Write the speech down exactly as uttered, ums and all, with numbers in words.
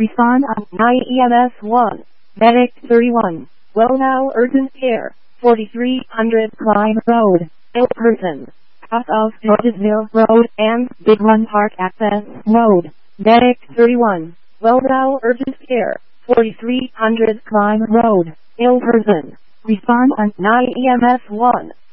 Respond on nine E M S one. Medic thirty-one. Well now urgent care. forty-three hundred Climb Road. Ill person. Off of Georgesville Road and Big Run Park Access Road. Medic thirty-one. Well now urgent care. forty-three hundred Climb Road. Ill person. Respond on nine E M S one.